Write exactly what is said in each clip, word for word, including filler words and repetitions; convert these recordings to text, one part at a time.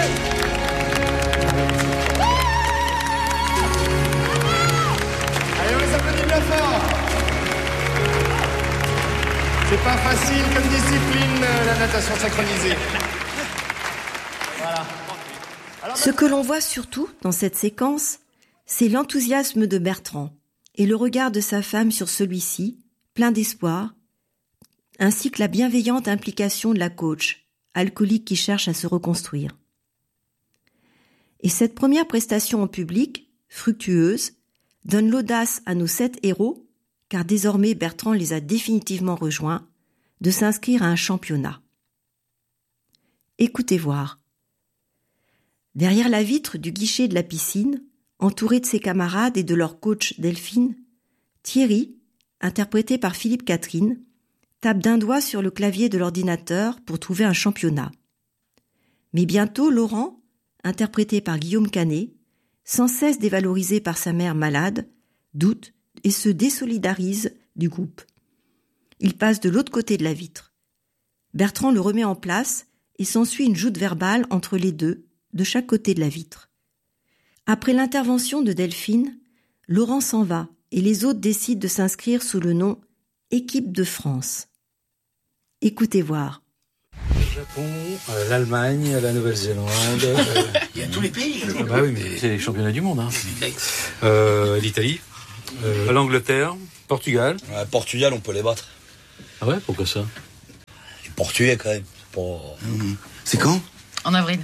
Allez, on les applaudit bien fort. C'est pas facile comme discipline, la natation synchronisée. Voilà. Alors, Ce que l'on voit surtout dans cette séquence, c'est l'enthousiasme de Bertrand et le regard de sa femme sur celui-ci, plein d'espoir, ainsi que la bienveillante implication de la coach, alcoolique qui cherche à se reconstruire. Et cette première prestation en public, fructueuse, donne l'audace à nos sept héros, car désormais Bertrand les a définitivement rejoints, de s'inscrire à un championnat. Écoutez voir. Derrière la vitre du guichet de la piscine, entouré de ses camarades et de leur coach Delphine, Thierry, interprété par Philippe Catherine, tape d'un doigt sur le clavier de l'ordinateur pour trouver un championnat. Mais bientôt, Laurent, interprété par Guillaume Canet, sans cesse dévalorisé par sa mère malade, doute et se désolidarise du groupe. Il passe de l'autre côté de la vitre. Bertrand le remet en place et s'ensuit une joute verbale entre les deux, de chaque côté de la vitre. Après l'intervention de Delphine, Laurent s'en va et les autres décident de s'inscrire sous le nom Équipe de France. Écoutez voir. Le Japon, euh, l'Allemagne, la Nouvelle-Zélande. Euh... Il y a tous les pays. Ah bah oui, mais c'est les championnats du monde. Hein. Euh, L'Italie, euh, l'Angleterre, Portugal. Ouais, Portugal, on peut les battre. Ah ouais, pourquoi ça? Les Portugais, quand même. C'est pas... Mmh. C'est quand? En avril.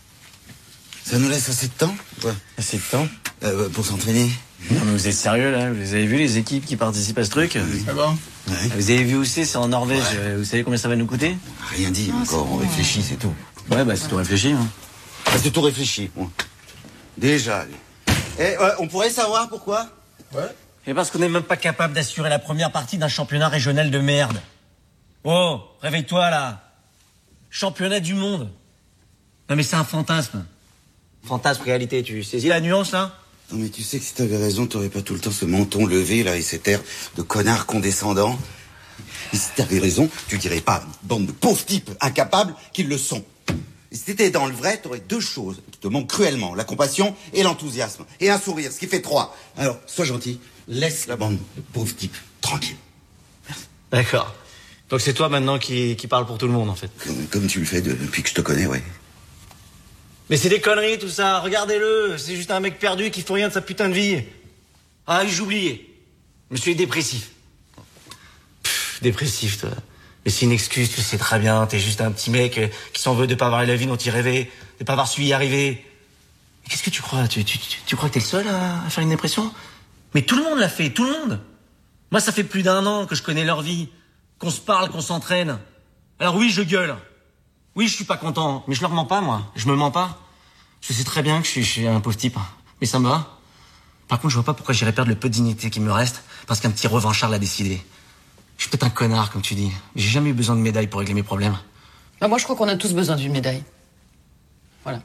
Ça nous laisse assez de temps? Ouais. Assez de temps euh, Pour s'entraîner? Non mais vous êtes sérieux là? Vous avez vu les équipes qui participent à ce truc? Ah bon? Ouais. Vous avez vu où c'est? C'est en Norvège. Ouais. Vous savez combien ça va nous coûter? Rien dit ah, encore, on réfléchit, c'est tout. Ouais bah c'est tout réfléchi. Hein. Ah, c'est tout réfléchi. Bon. Déjà. Eh, ouais, on pourrait savoir pourquoi? Ouais. Et parce qu'on n'est même pas capable d'assurer la première partie d'un championnat régional de merde. Oh, réveille-toi là. Championnat du monde. Non mais c'est un fantasme. Fantasme, réalité, tu saisis la nuance là? Non mais tu sais que si t'avais raison, t'aurais pas tout le temps ce menton levé là et cet air de connard condescendant. Et si t'avais raison, tu dirais pas bande de pauvres types incapables qu'ils le sont. Et si t'étais dans le vrai, t'aurais deux choses qui te manquent cruellement, la compassion et l'enthousiasme. Et un sourire, ce qui fait trois. Alors, sois gentil, laisse la bande de pauvres types tranquille. Merci. D'accord. Donc c'est toi maintenant qui, qui parle pour tout le monde en fait. Comme, comme tu le fais de, depuis que je te connais, ouais. Mais c'est des conneries tout ça, regardez-le, c'est juste un mec perdu qui fait rien de sa putain de vie. Ah, j'oubliais. Monsieur est dépressif. Pff, dépressif, toi. Mais c'est une excuse, tu sais très bien, t'es juste un petit mec qui s'en veut de pas avoir la vie dont il rêvait, de pas avoir su y arriver. Qu'est-ce que tu crois? Tu, tu, tu, tu crois que t'es le seul à, à faire une dépression? Mais tout le monde l'a fait, tout le monde. Moi, ça fait plus d'un an que je connais leur vie, qu'on se parle, qu'on s'entraîne. Alors oui, je gueule. Oui, je suis pas content, mais je leur mens pas, moi. Je me mens pas. Je sais très bien que je suis, je suis un pauvre type, mais ça me va. Par contre, je vois pas pourquoi j'irais perdre le peu de dignité qui me reste parce qu'un petit revanchard l'a décidé. Je suis peut-être un connard, comme tu dis, mais j'ai jamais eu besoin de médaille pour régler mes problèmes. Bah moi, je crois qu'on a tous besoin d'une médaille. Voilà.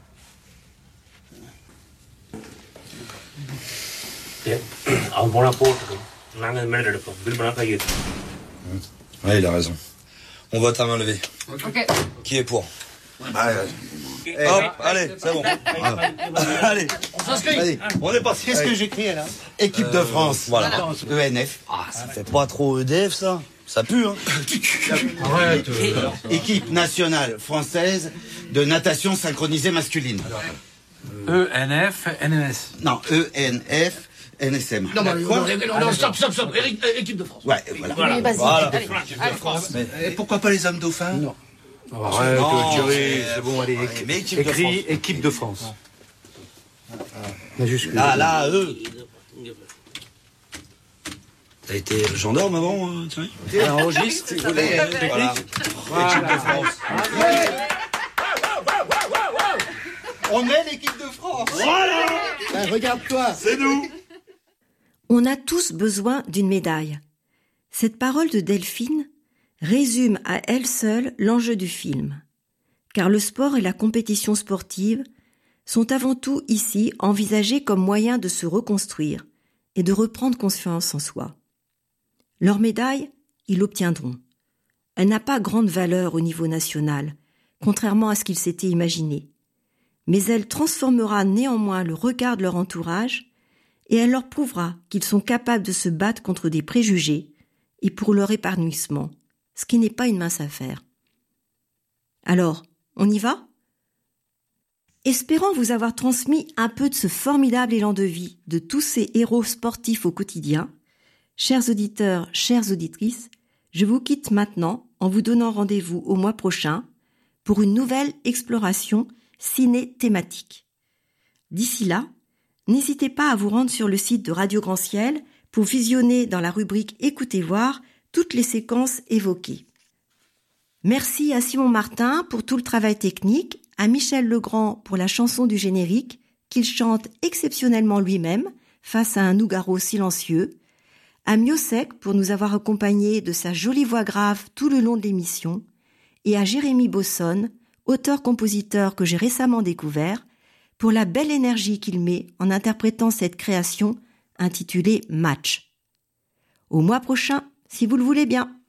Ouais, il a raison. On vote à main levée. Ok. Qui est pour? Bah, euh, hey, hop, allez, c'est bon. Allez, on s'inscrit. On est parti. Qu'est-ce que j'écris là? Équipe de France. Voilà. E N F. Ah, ça fait pas trop E D F, ça. Ça pue, hein. Arrête. Équipe nationale française de natation synchronisée masculine. E N F, N M S. Non, E N F, N S M. Non, non, non, non, stop, stop, stop. Eric, euh, équipe de France. Ouais, voilà. Oui, vas-y. Voilà. Allez, allez, France. Mais pourquoi pas les hommes dauphins? Non. Arrête, Non, Thierry, mais- c'est bon, allez. Ouais, mais équipe de Écris France. équipe de France. Majuscule. Là, là, eux. T'as été gendarme avant, euh, Thierry? Enregistre, si vous voulez. Voilà. Équipe de France. On est l'équipe de France. Ben, regarde-toi. C'est nous. On a tous besoin d'une médaille. Cette parole de Delphine résume à elle seule l'enjeu du film. Car le sport et la compétition sportive sont avant tout ici envisagés comme moyen de se reconstruire et de reprendre confiance en soi. Leur médaille, ils l'obtiendront. Elle n'a pas grande valeur au niveau national, contrairement à ce qu'ils s'étaient imaginé. mais elle transformera néanmoins le regard de leur entourage et elle leur prouvera qu'ils sont capables de se battre contre des préjugés et pour leur épanouissement, ce qui n'est pas une mince affaire. Alors, on y va ? Espérant vous avoir transmis un peu de ce formidable élan de vie de tous ces héros sportifs au quotidien, chers auditeurs, chères auditrices, je vous quitte maintenant en vous donnant rendez-vous au mois prochain pour une nouvelle exploration ciné-thématique. D'ici là, n'hésitez pas à vous rendre sur le site de Radio Grand Ciel pour visionner dans la rubrique Écoutez voir toutes les séquences évoquées. Merci à Simon Martin pour tout le travail technique, à Michel Legrand pour la chanson du générique qu'il chante exceptionnellement lui-même face à un Nougaro silencieux, à Miosek pour nous avoir accompagnés de sa jolie voix grave tout le long de l'émission, et à Jérémy Bosson, auteur-compositeur que j'ai récemment découvert, pour la belle énergie qu'il met en interprétant cette création intitulée Match. Au mois prochain, si vous le voulez bien.